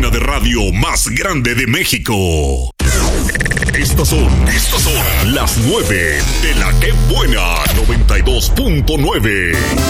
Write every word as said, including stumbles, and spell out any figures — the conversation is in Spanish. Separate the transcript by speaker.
Speaker 1: cadena de radio más grande de México. Estas son, estas son las nueve de la Que Buena noventa y dos punto nueve.